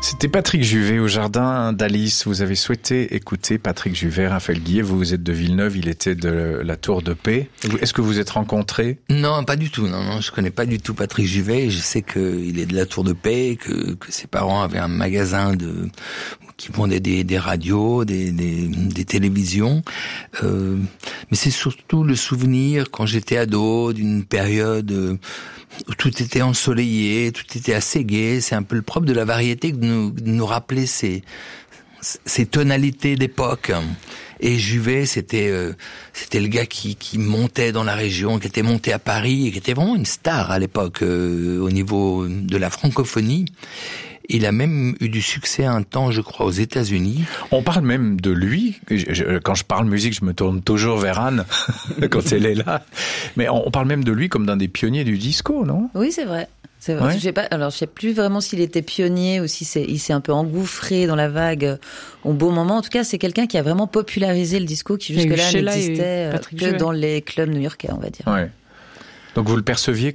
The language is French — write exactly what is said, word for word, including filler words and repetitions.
C'était Patrick Juvet au jardin d'Alice. Vous avez souhaité écouter Patrick Juvet, Raphaël Guillet. Vous, vous êtes de Villeneuve, il était de la Tour de Paix. Est-ce que vous êtes rencontrés? Non, pas du tout. Non, non, je connais pas du tout Patrick Juvet. Je sais qu'il est de la Tour de Paix, que, que ses parents avaient un magasin de qui vendait des, des radios, des, des, des télévisions. Euh, mais c'est surtout le souvenir, quand j'étais ado, d'une période où tout était ensoleillé, tout était assez gai. C'est un peu le propre de la variété de nous, de nous rappeler ces, ces tonalités d'époque. Et Juvet, c'était euh, c'était le gars qui, qui montait dans la région, qui était monté à Paris et qui était vraiment une star à l'époque euh, au niveau de la francophonie. Il a même eu du succès un temps, je crois, aux États-Unis. On parle même de lui. Quand je parle musique, je me tourne toujours vers Anne quand elle est là. Mais on parle même de lui comme d'un des pionniers du disco, non? Oui, c'est vrai. C'est vrai. Ouais. Je sais pas. Alors, je sais plus vraiment s'il était pionnier ou si c'est, il s'est un peu engouffré dans la vague au bon moment. En tout cas, c'est quelqu'un qui a vraiment popularisé le disco, qui jusque-là n'existait que dans les clubs new-yorkais, on va dire. Ouais. Donc vous le perceviez